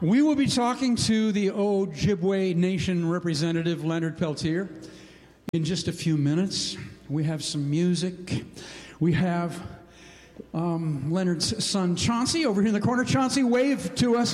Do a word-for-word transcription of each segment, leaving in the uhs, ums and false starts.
We will be talking to the Ojibwe Nation representative, Leonard Peltier, in just a few minutes. We have some music. We have um, Leonard's son, Chauncey, over here in the corner. Chauncey, wave to us.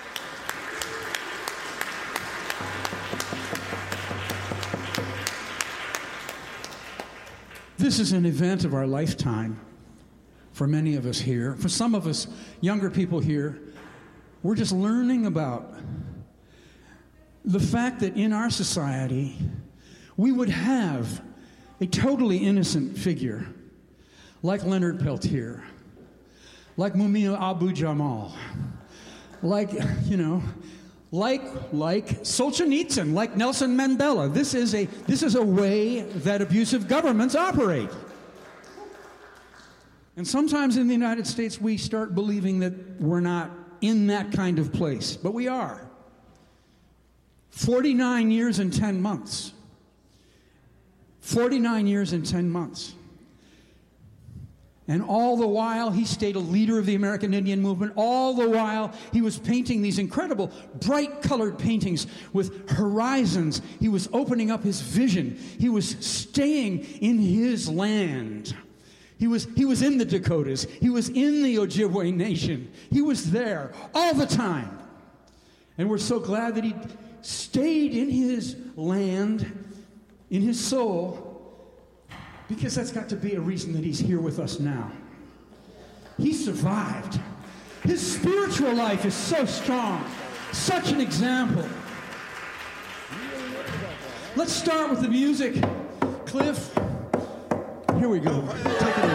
This is an event of our lifetime for many of us here. For some of us, younger people here, we're just learning about the fact that in our society, we would have a totally innocent figure like Leonard Peltier, like Mumia Abu-Jamal, like, you know, like like Solzhenitsyn, like Nelson Mandela. This is a this is a way that abusive governments operate. And sometimes in the United States, we start believing that we're not in that kind of place, but we are. forty-nine years and ten months. forty-nine years and ten months. And all the while, he stayed a leader of the American Indian movement. All the while, he was painting these incredible, bright-colored paintings with horizons. He was opening up his vision. He was staying in his land. He was, he was in the Dakotas. He was in the Ojibwe Nation. He was there all the time. And we're so glad that he stayed in his land, in his soul, because that's got to be a reason that he's here with us now. He survived. His spiritual life is so strong. Such an example. Let's start with the music. Cliff, here we go. Take it away.